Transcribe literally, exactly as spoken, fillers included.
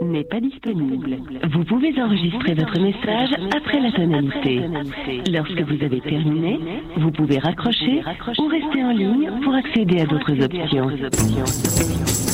n'est pas disponible. Vous pouvez enregistrer votre message après la tonalité. Lorsque vous avez terminé, vous pouvez raccrocher ou rester en ligne pour accéder à d'autres options.